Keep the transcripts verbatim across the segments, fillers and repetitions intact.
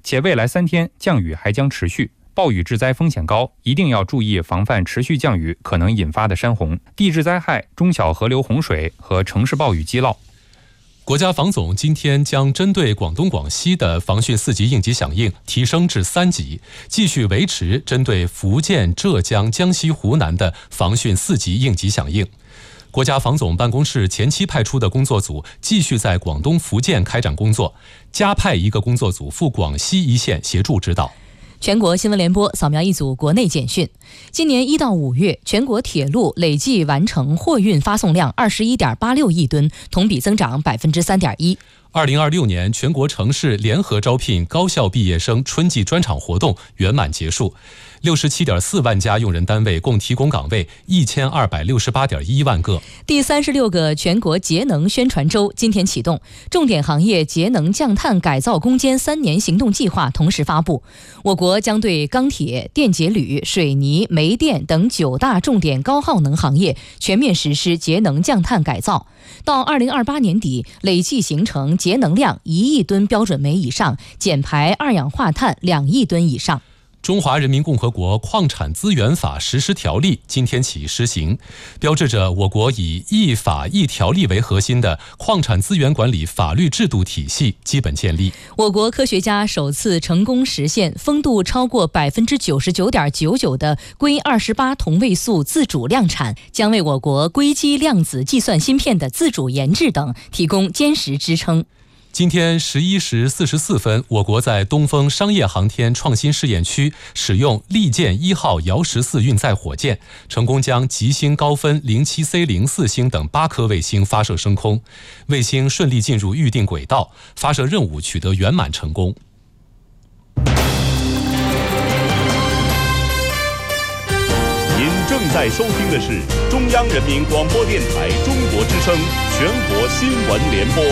且未来三天降雨还将持续，暴雨致灾风险高，一定要注意防范持续降雨可能引发的山洪、地质灾害、中小河流洪水和城市暴雨积涝。 国家防总今天将针对广东、广西的防汛四级应急响应提升至三级，继续维持针对福建、浙江、江西、湖南的防汛四级应急响应。国家防总办公室前期派出的工作组继续在广东、福建开展工作，加派一个工作组赴广西一线协助指导。 全国新闻联播扫描一组国内简讯。今年一到五月，全国铁路累计完成货运发送量二十一点八六亿吨，同比增长百分之三点一。二零二六年全国城市联合招聘高校毕业生春季专场活动圆满结束，六十七点四万家用人单位共提供岗位一千二百六十八点一万个。 第三十六个全国节能宣传周今天启动，重点行业节能降碳改造攻坚三年行动计划同时发布。我国将对钢铁、电解铝、水泥、煤电等九大重点高耗能行业全面实施节能降碳改造，到二零二八年底累计形成节能量一亿吨标准煤以上，减排二氧化碳两亿吨以上。 中华人民共和国矿产资源法实施条例今天起施行，标志着我国以一法一条例为核心的矿产资源管理法律制度体系基本建立。 我国科学家首次成功实现风度超过百分之九十九点九九的硅二十八同位素自主量产，将为我国硅基量子计算芯片的自主研制等提供坚实支撑。 今天十一时四十四分，我国在东风商业航天创新试验区使用利剑一号遥十四运载火箭，成功将极星高分零七 C 零四星等八颗卫星发射升空，卫星顺利进入预定轨道，发射任务取得圆满成功。 您正在收听的是中央人民广播电台中国之声全国新闻联播。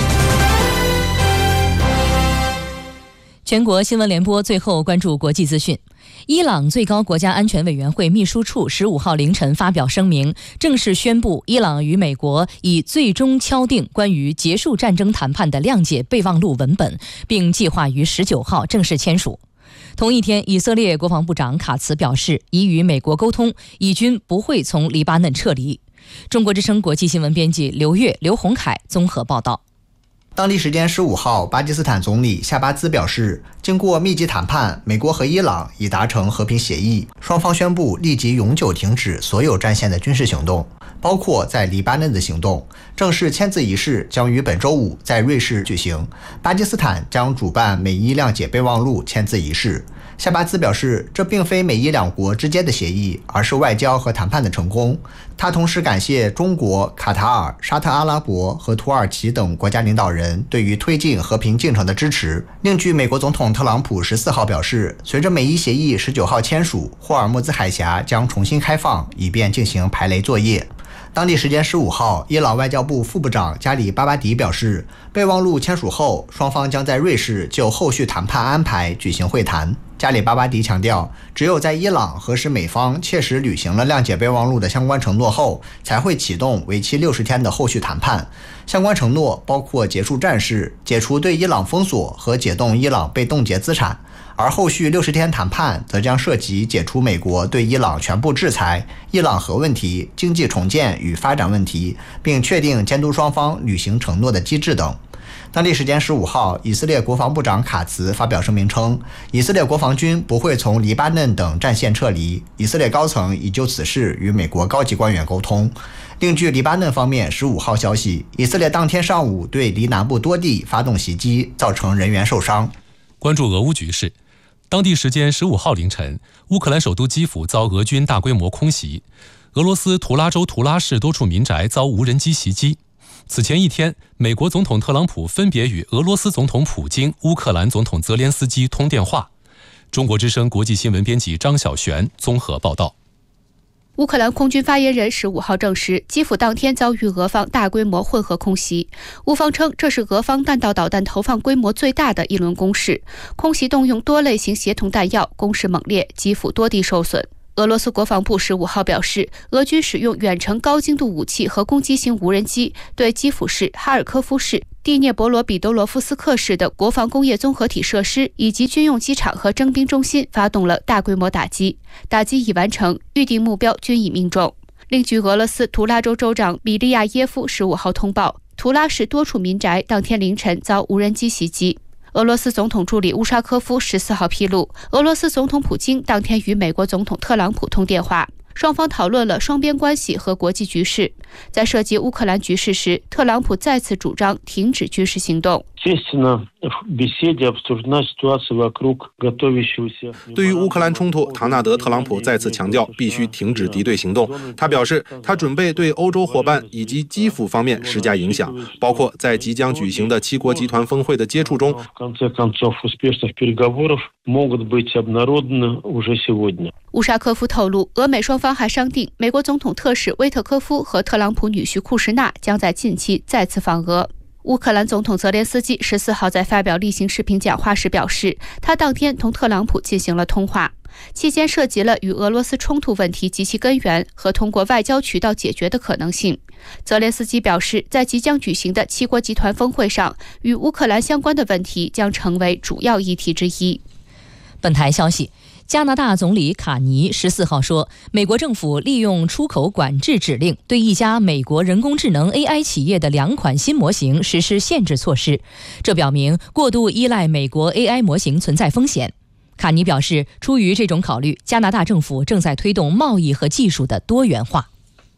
全国新闻联播最后关注国际资讯。伊朗最高国家安全委员会秘书处十五号凌晨发表声明，正式宣布伊朗与美国已最终敲定关于结束战争谈判的谅解备忘录文本，并计划于十九号正式签署。同一天，以色列国防部长卡茨表示，已与美国沟通，以军不会从黎巴嫩撤离。中国之声国际新闻编辑刘越、刘洪凯综合报道。 当地时间十五号，巴基斯坦总理夏巴兹表示，经过密集谈判，美国和伊朗已达成和平协议，双方宣布立即永久停止所有战线的军事行动，包括在黎巴嫩的行动。正式签字仪式将于本周五在瑞士举行，巴基斯坦将主办美伊谅解备忘录签字仪式。夏巴兹表示，这并非美伊两国之间的协议，而是外交和谈判的成功。他同时感谢中国、卡塔尔、沙特阿拉伯和土耳其等国家领导人对于推进和平进程的支持。另据美国总统特朗普十四号表示，随着美伊协议十九号签署，霍尔木兹海峡将重新开放，以便进行排雷作业。当地时间十五号，伊朗外交部副部长加里巴巴迪表示，备忘录签署后，双方将在瑞士就后续谈判安排举行会谈。加里巴巴迪强调，只有在伊朗核实美方切实履行了谅解备忘录的相关承诺后，才会启动为期六十天的后续谈判。相关承诺包括结束战事、解除对伊朗封锁和解冻伊朗被冻结资产。而后续六十天谈判则将涉及解除美国对伊朗全部制裁、伊朗核问题、经济重建与发展问题，并确定监督双方履行承诺的机制等。当地时间十五号，以色列国防部长卡茨发表声明称，以色列国防军不会从黎巴嫩等战线撤离，以色列高层已就此事与美国高级官员沟通。另据黎巴嫩方面十五号消息，以色列当天上午对黎南部多地发动袭击，造成人员受伤。 关注俄乌局势。当地时间十五号凌晨，乌克兰首都基辅遭俄军大规模空袭，俄罗斯图拉州图拉市多处民宅遭无人机袭击。此前一天，美国总统特朗普分别与俄罗斯总统普京、乌克兰总统泽连斯基通电话。中国之声国际新闻编辑张晓璇综合报道。 乌克兰空军发言人十五号证实，基辅当天遭遇俄方大规模混合空袭。乌方称，这是俄方弹道导弹投放规模最大的一轮攻势，空袭动用多类型协同弹药，攻势猛烈，基辅多地受损。 俄罗斯国防部十五号表示，俄军使用远程高精度武器和攻击型无人机，对基辅市、哈尔科夫市、第聂伯罗彼得罗夫斯克市的国防工业综合体设施以及军用机场和征兵中心发动了大规模打击，打击已完成，预定目标均已命中。另据俄罗斯图拉州州长米利亚耶夫十五号通报，图拉市多处民宅当天凌晨遭无人机袭击。俄罗斯总统助理乌沙科夫十四号披露，俄罗斯总统普京当天与美国总统特朗普通电话，双方讨论了双边关系和国际局势。在涉及乌克兰局势时，特朗普再次主张停止军事行动。 对于乌克兰冲突，唐纳德·特朗普再次强调必须停止敌对行动。他表示，他准备对欧洲伙伴以及基辅方面施加影响，包括在即将举行的七国集团峰会的接触中。 乌沙科夫透露，俄美双方还商定，美国总统特使威特科夫和特朗普女婿库什纳将在近期再次访俄。乌克兰总统泽连斯基十四号在发表例行视频讲话时表示，他当天同特朗普进行了通话，期间涉及了与俄罗斯冲突问题及其根源和通过外交渠道解决的可能性。泽连斯基表示，在即将举行的七国集团峰会上，与乌克兰相关的问题将成为主要议题之一。 本台消息，加拿大总理卡尼十四号说，美国政府利用出口管制指令对一家美国人工智能 A I 企业的两款新模型实施限制措施，这表明过度依赖美国 A I 模型存在风险。卡尼表示，出于这种考虑，加拿大政府正在推动贸易和技术的多元化。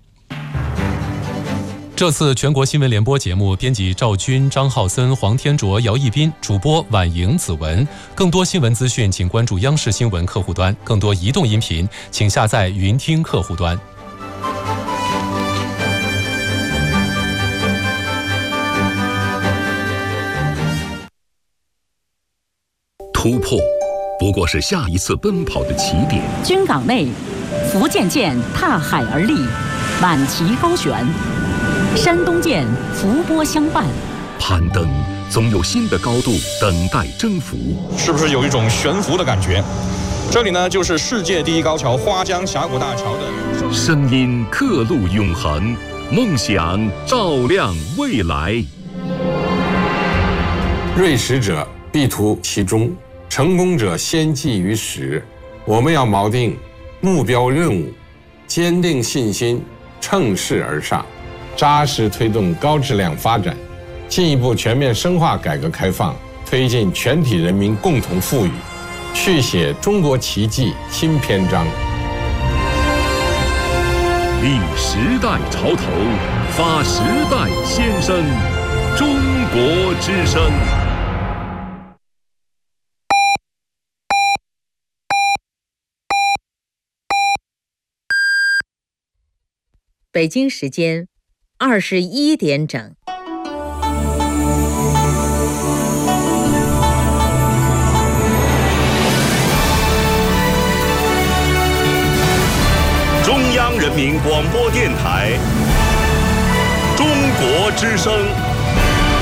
这次全国新闻联播节目，编辑赵军、张浩森、黄天卓、姚一斌，主播婉莹、子文。更多新闻资讯，请关注央视新闻客户端；更多移动音频，请下载云听客户端。 突破不过是下一次奔跑的起点。 军港内，福建舰踏海而立，满旗高悬。山东舰伏波相伴， 攀登总有新的高度等待征服， 是不是有一种悬浮的感觉？这里呢，就是世界第一高桥花江峡谷大桥的声音，刻录永恒，梦想照亮未来。 锐识者必图其中，成功者先记于始。我们要锚定目标任务，坚定信心，乘势而上，扎实推动高质量发展，进一步全面深化改革开放，推进全体人民共同富裕，续写中国奇迹新篇章。 立时代潮头，发时代先声，中国之声。 北京时间二十一点整。 中央人民广播电台，中国之声。